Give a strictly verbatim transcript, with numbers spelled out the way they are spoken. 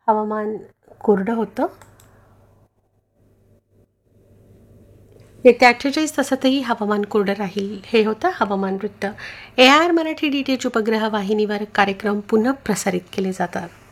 हवामान कोरडं होतं. येत्या अठ्ठेचाळीस तासातही हवामान कोरडं राहील. हे होतं हवामान वृत्त. A R Marathi D T H उपग्रह वाहिनीवर कार्यक्रम पुनः प्रसारित केले जातात.